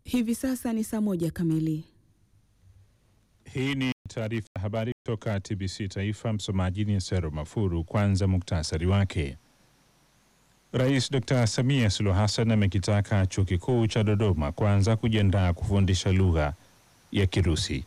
Hivi sasa ni saa 1 kamili. Hii ni taarifa ya habari kutoka TBC Taifa. Msomaji ni Sero Mafuru. Kwanza muktasari wake. Rais Dr. Samia Suluhu Hassan amekitaka Chuo Kikuu cha Dodoma kwanza kujiandaa kufundisha lugha ya Kirusi.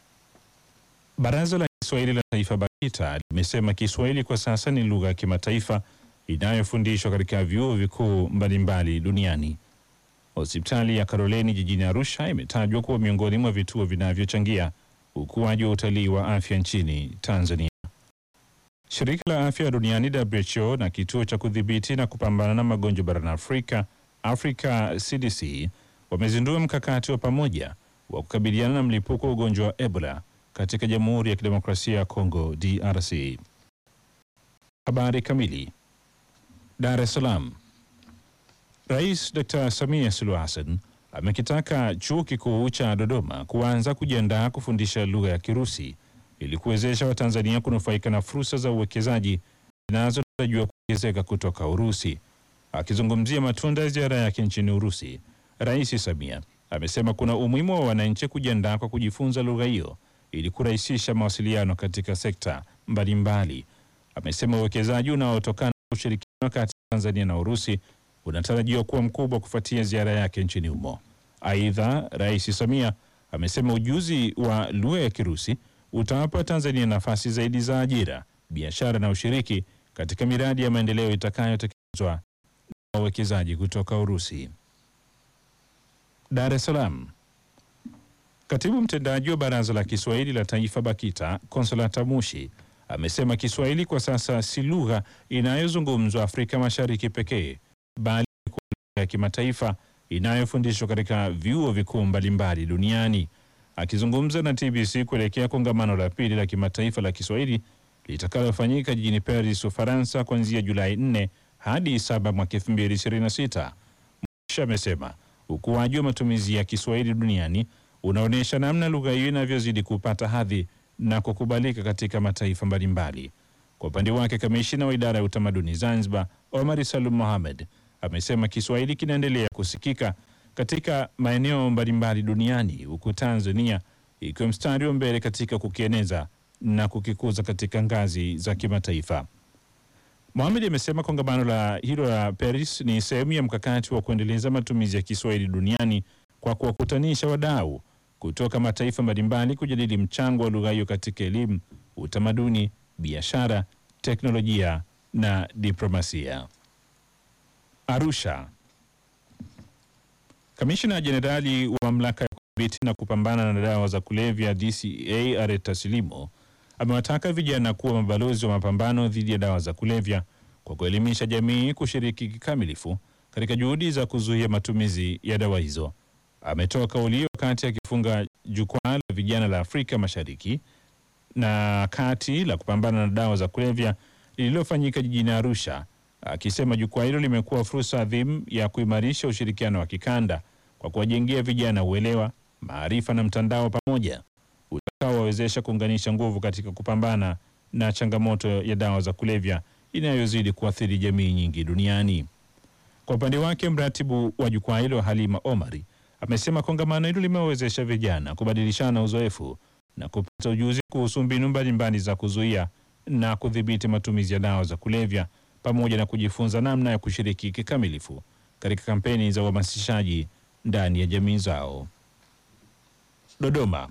Baraza la Kiswahili la Taifa BAKITA limesema Kiswahili kwa sasa ni lugha ya kimataifa inayofundishwa katika vyuo vikuu mbalimbali duniani. Hospitali ya Karoleni jijini Arusha imetajwa kuwa miongoni mwa vituo vinavyochangia ukuaji wa utalii wa afya nchini Tanzania. Shirika la Afya Duniani WHO na kituo cha kudhibiti na kupambana na magonjwa barani Afrika, Africa CDC, wamezindua mkakati wa pamoja wa kukabiliana na mlipuko wa ugonjwa wa Ebola katika Jamhuri ya Kidemokrasia ya Kongo DRC. Habari kamili. Dar es Salaam. Rais Dr. Samia Suluhu Hassan amekitaka Chuo Kikuu cha Dodoma kuanza kujiandaa kufundisha lugha ya Kirusi ili kuwezesha Watanzania kunufaika na fursa za uwekezaji zinazotarajiwa kuongezeka kutoka Urusi. Akizungumzia matunda ya ziara yake nchini Urusi, Rais Samia amesema kuna umuhimu wa wananchi kujiandaa kwa kujifunza lugha hiyo ili kurahisisha mawasiliano katika sekta mbalimbali. Amesema uwekezaji unaotokana na ushirikiano kati ya Tanzania na Urusi unatarajiwa kuwa mkubwa kufuatia ziara yake nchini humo. Aidha, Rais Samia amesema ujuzi wa lugha ya Kirusi utawapa Tanzania nafasi zaidi za ajira, biashara na ushiriki katika miradi ya maendeleo itakayotekelezwa na wawekezaji kutoka Urusi. Dar es Salaam. Katibu mtendaji wa Baraza la Kiswahili la Taifa BAKITA, Consolata Mushi, amesema Kiswahili kwa sasa si lugha inayozungumzwa Afrika Mashariki pekee, bali lugha ya kimataifa inayofundishwa katika vyuo vikuu mbalimbali duniani. Akizungumza na TBC kuelekea kongamano la pili la kimataifa la Kiswahili litakalofanyika jijini Paris, Ufaransa kuanzia Julai 4 hadi 7 mwaka 2026, Mushi amesema ukuaji wa matumizi ya Kiswahili duniani unaonyesha namna lugha hiyo inavyozidi kupata hadhi na kukubalika katika mataifa mbalimbali. Kwa upande wake, kamishina wa idara ya utamaduni Zanzibar, Omar Salum Mohamed, amesema Kiswahili kinaendelea kusikika katika maeneo mbalimbali duniani, huku Tanzania ikiwa mstari wa mbele katika kukieneza na kukikuza katika ngazi za kimataifa. Mohamed amesema kongamano hilo la Paris ni sehemu ya mkakati wa kuendeleza matumizi ya Kiswahili duniani kwa kuwakutanisha wadau kutoka mataifa mbalimbali kujadili mchango wa lugha hiyo katika elimu, utamaduni, biashara, teknolojia na diplomasia. Arusha. Kamishna Jenerali wa Mamlaka ya Kudhibiti na Kupambana na Dawa za Kulevya DCA Areta Silimo amewataka vijana kuwa mabalozi wa mapambano dhidi ya dawa za kulevya kwa kuelimisha jamii kushiriki kikamilifu katika juhudi za kuzuia matumizi ya dawa hizo. Ametoa kauli hiyo wakati akifunga jukwaa la vijana la Afrika Mashariki na Kati la kupambana na dawa za kulevya lililofanyika jijini Arusha, akisema jukwaa hilo limekuwa fursa adhimu ya kuimarisha ushirikiano wa kikanda kwa kuwajengea vijana uelewa, maarifa na mtandao pamoja utakaowawezesha kuunganisha nguvu katika kupambana na changamoto ya dawa za kulevya inayozidi kuathiri jamii nyingi duniani. Kwa upande wake, mratibu wa jukwaa hilo Halima Omari amesema kongamano hilo limewezesha vijana kubadilishana uzoefu na kupata ujuzi kuhusu mbinu mbalimbali za kuzuia na kudhibiti matumizi ya dawa za kulevya pamoja na kujifunza namna ya kushiriki kikamilifu katika kampeni za uhamasishaji ndani ya jamii zao. Dodoma.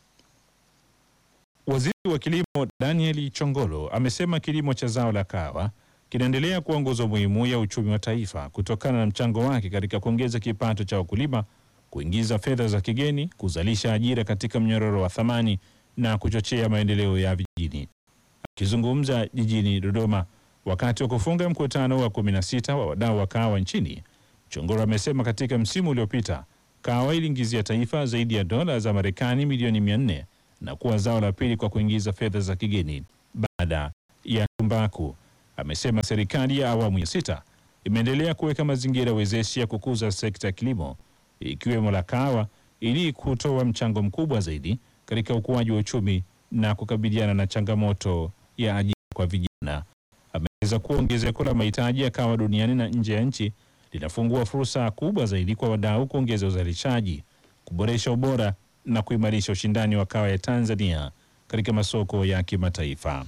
Waziri wa Kilimo Daniel Chongolo amesema kilimo cha zao la kahawa kinaendelea kuwa nguzo muhimu ya uchumi wa taifa kutokana na mchango wake katika kuongeza kipato cha wakulima, kuingiza fedha za kigeni, kuzalisha ajira katika mnyororo wa thamani na kuchochea maendeleo ya vijijini. Akizungumza jijini Dodoma wakati wa kufunga mkutano wa 16 wa wadau wa kahawa nchini, Chongolo amesema katika msimu uliopita kahawa iliingizia taifa zaidi ya dola za Marekani milioni 400 na kuwa zao la pili kwa kuingiza fedha za kigeni baada ya tumbaku. Amesema serikali ya awamu ya 6 imeendelea kuweka mazingira wezeshi ya kukuza sekta ya kilimo ikiwemo la kahawa ili kutoa mchango mkubwa zaidi katika ukuaji wa uchumi na kukabiliana na changamoto ya ajira kwa vijana. Ameweza kuwa ongezeko la mahitaji ya kahawa duniani na nje ya nchi linafungua fursa kubwa zaidi kwa wadau kuongeza uzalishaji, kuboresha ubora na kuimarisha ushindani wa kahawa ya Tanzania katika masoko ya kimataifa.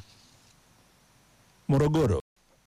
Morogoro.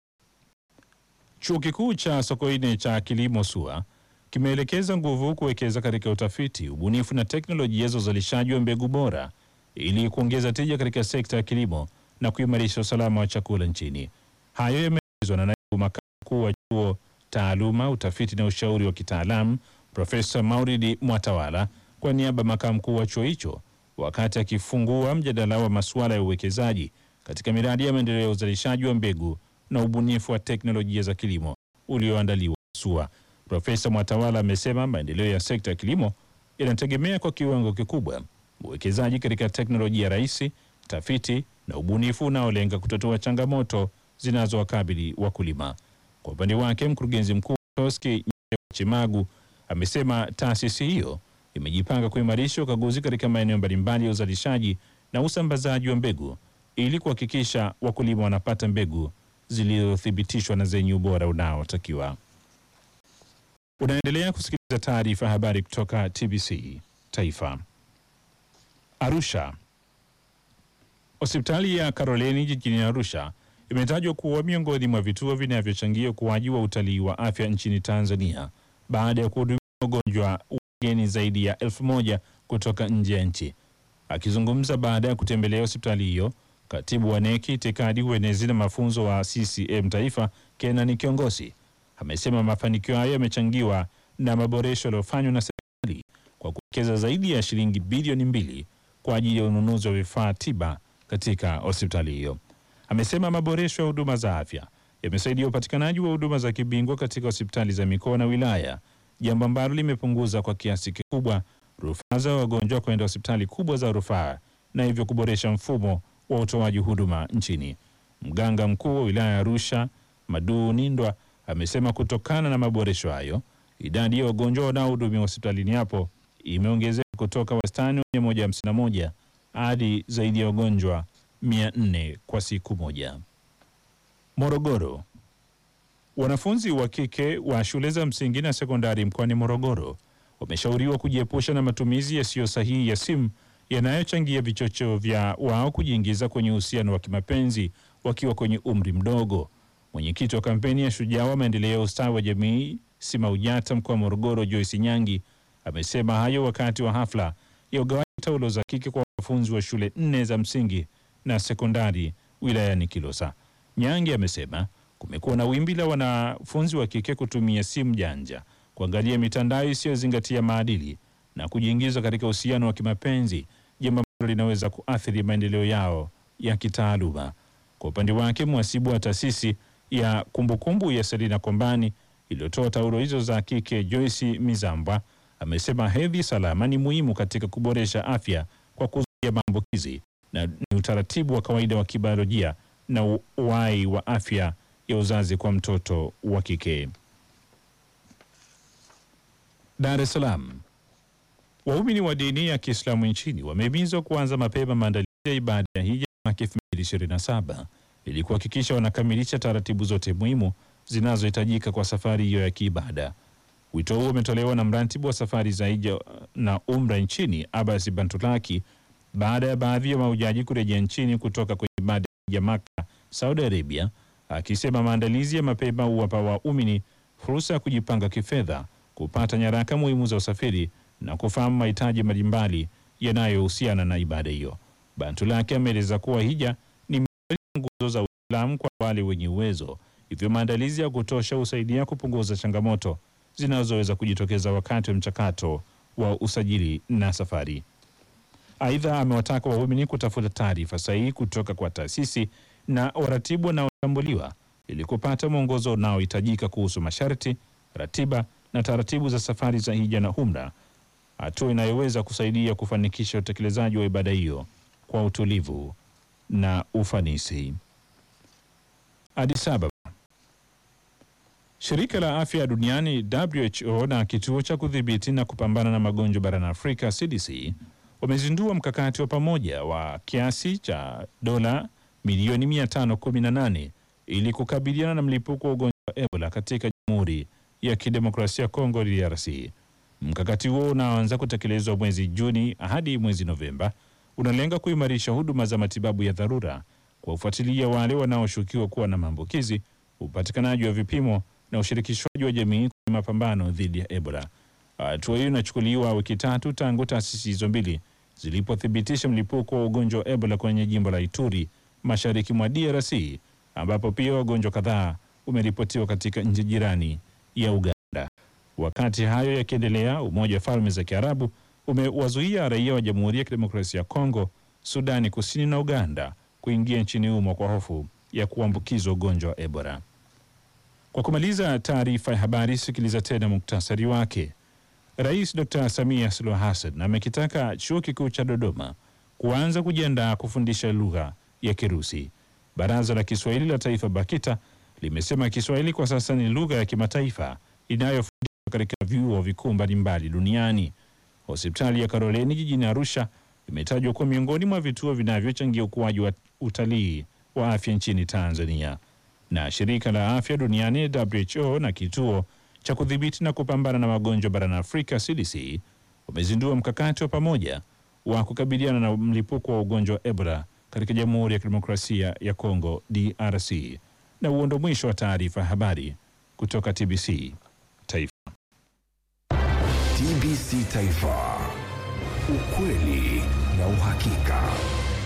Chuo Kikuu cha Sokoine cha Kilimo SUA kimeelekeza nguvu kuwekeza katika utafiti, ubunifu na teknolojia za uzalishaji wa mbegu bora ili kuongeza tija katika sekta ya kilimo na kuimarisha usalama wa chakula nchini. Hayo yameelezwa na naibu makamu mkuu wa chuo taaluma, utafiti na ushauri wa kitaalamu Profesa Mauridi Mwatawala kwa niaba ya makamu mkuu wa chuo hicho wakati akifungua mjadala wa masuala ya uwekezaji katika miradi ya maendeleo ya uzalishaji wa mbegu na ubunifu wa teknolojia za kilimo ulioandaliwa SUA. Profesa Mwatawala amesema maendeleo ya sekta ya kilimo yanategemea kwa kiwango kikubwa uwekezaji katika teknolojia rahisi, tafiti na ubunifu unaolenga kutatua changamoto zinazowakabili wakulima. Kwa upande wake, mkurugenzi mkuu Toski Chimagu amesema taasisi hiyo imejipanga kuimarisha ukaguzi katika maeneo mbalimbali ya uzalishaji na usambazaji wa mbegu ili kuhakikisha wakulima wanapata mbegu zilizothibitishwa na zenye ubora unaotakiwa. Unaendelea kusikiliza taarifa habari kutoka TBC Taifa. Arusha. Hospitali ya Karoleni jijini Arusha imetajwa kuwa miongoni mwa vituo vinavyochangia ukuaji wa utalii wa afya nchini Tanzania baada ya kuhudumia wagonjwa wageni zaidi ya 1000 kutoka nje ya nchi. Akizungumza baada ya kutembelea hospitali hiyo, katibu wa neki itikadi, uenezi na mafunzo wa CCM Taifa Kenani Kiongosi amesema mafanikio hayo yamechangiwa na maboresho yaliyofanywa na serikali kwa kuwekeza zaidi ya shilingi bilioni 2 kwa ajili ya ununuzi wa vifaa tiba katika hospitali hiyo. Amesema maboresho ya huduma za afya yamesaidia upatikanaji wa huduma za kibingwa katika hospitali za mikoa na wilaya, jambo ambalo limepunguza kwa kiasi kikubwa rufaa za wagonjwa kwenda hospitali kubwa za rufaa na hivyo kuboresha mfumo wa utoaji huduma nchini. Mganga mkuu wa wilaya ya Arusha, Madu Nindwa, amesema kutokana na maboresho hayo, idadi ya wagonjwa wanaohudumiwa hospitalini hapo imeongezeka kutoka wastani wa 151 hadi zaidi ya wagonjwa 400 kwa siku moja. Morogoro. Wanafunzi wa kike wa shule za msingi na sekondari mkoani Morogoro wameshauriwa kujiepusha na matumizi yasiyo sahihi ya simu yanayochangia vichocheo vya wao kujiingiza kwenye uhusiano wa kimapenzi wakiwa kwenye umri mdogo. Mwenyekiti wa kampeni ya Shujaa wa maendeleo ya ustawi wa jamii SMAUJATA mkoa wa Morogoro, Joyce Nyangi, amesema hayo wakati wa hafla ya ugawaji taulo za kike kwa wanafunzi wa shule 4 za msingi na sekondari wilayani Kilosa. Nyangi amesema kumekuwa na wimbi la wanafunzi wa kike kutumia simu janja, kuangalia mitandao isiyozingatia maadili na kujiingiza katika uhusiano wa kimapenzi, jambo ambalo linaweza kuathiri maendeleo yao ya kitaaluma. Kwa upande wake, mhasibu wa taasisi ya kumbukumbu ya Selina Kombani iliyotoa taulo hizo za kike, Joyce Mizambwa, amesema hedhi salama ni muhimu katika kuboresha afya kwa kuzuia maambukizi na ni utaratibu wa kawaida wa kibiolojia na uhai wa afya ya uzazi kwa mtoto wa kike. Dar es Salaam. Waumini wa dini ya Kiislamu nchini wamehimizwa kuanza mapema maandalizi ya ibada ya hija mwaka 2027 ili kuhakikisha wanakamilisha taratibu zote muhimu zinazohitajika kwa safari hiyo ya kiibada. Wito huo umetolewa na mratibu wa safari za hija na umra nchini Abbas Bantulaki baada ya baadhi ya mahujaji kurejea nchini kutoka kwenye ibada ya Makkah, Saudi Arabia, akisema maandalizi ya mapema huwapa waumini fursa ya kujipanga kifedha, kupata nyaraka muhimu za usafiri na kufahamu mahitaji mbalimbali yanayohusiana na ibada hiyo. Bantulaki ameeleza kuwa hija ni nguzo za Uislamu kwa wale wenye uwezo, hivyo maandalizi ya kutosha husaidia kupunguza changamoto zinazoweza kujitokeza wakati wa mchakato wa usajili na safari. Aidha, amewataka waumini kutafuta taarifa sahihi kutoka kwa taasisi na waratibu wanaotambuliwa ili kupata mwongozo unaohitajika kuhusu masharti, ratiba na taratibu za safari za hija na umra, hatua inayoweza kusaidia kufanikisha utekelezaji wa ibada hiyo kwa utulivu na ufanisi. Addis Ababa. Shirika la Afya Duniani WHO na kituo cha kudhibiti na kupambana na magonjwa barani Afrika CDC wamezindua mkakati wa pamoja wa kiasi cha dola milioni 518 ili kukabiliana na mlipuko wa ugonjwa wa Ebola katika Jamhuri ya Kidemokrasia ya Kongo DRC. Mkakati huo unaanza kutekelezwa mwezi Juni hadi mwezi Novemba unalenga kuimarisha huduma za matibabu ya dharura kwa kufuatilia wale wanaoshukiwa kuwa na maambukizi, upatikanaji wa vipimo na ushirikishwaji wa jamii kwenye mapambano dhidi ya Ebola. Hatua hiyo inachukuliwa wiki tatu tangu taasisi hizo mbili zilipothibitisha mlipuko wa ugonjwa wa Ebola kwenye jimbo la Ituri, mashariki mwa DRC, ambapo pia wagonjwa kadhaa umeripotiwa katika nchi jirani ya Uganda. Wakati hayo yakiendelea, Umoja wa Falme za Kiarabu umewazuia raia wa Jamhuri ya Kidemokrasia ya Kongo, Sudani Kusini na Uganda kuingia nchini humo kwa hofu ya kuambukizwa ugonjwa wa Ebola. Kwa kumaliza taarifa ya habari, sikiliza tena muktasari wake. Rais Dr. Samia Suluhu Hassan amekitaka Chuo Kikuu cha Dodoma kuanza kujiandaa kufundisha lugha ya Kirusi. Baraza la Kiswahili la Taifa BAKITA limesema Kiswahili kwa sasa ni lugha ya kimataifa inayofundishwa katika vyuo vikuu mbalimbali duniani. Hospitali ya Karoleni jijini Arusha imetajwa kuwa miongoni mwa vituo vinavyochangia ukuaji wa utalii wa afya nchini Tanzania. Na shirika la afya duniani WHO na kituo cha kudhibiti na kupambana na magonjwa barani Afrika CDC wamezindua mkakati wa pamoja wa kukabiliana na mlipuko wa ugonjwa wa Ebola katika Jamhuri ya Kidemokrasia ya Kongo DRC. Na uondo mwisho wa taarifa ya habari kutoka TBC Taifa. TBC Taifa. Ukweli na uhakika.